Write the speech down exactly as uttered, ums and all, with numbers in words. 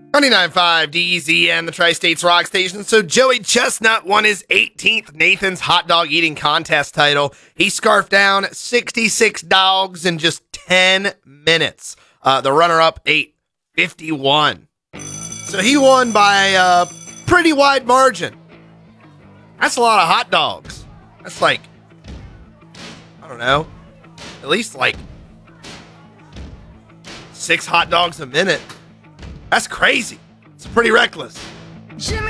ninety-nine point five D Z N, the Tri-States Rock Station. So Joey Chestnut won his eighteenth Nathan's Hot Dog Eating Contest title. He scarfed down sixty-six dogs in just ten minutes. Uh, the runner-up ate fifty-one. So he won by a pretty wide margin. That's a lot of hot dogs. That's like, I don't know, at least like six hot dogs a minute. That's crazy. It's pretty reckless. Jimmy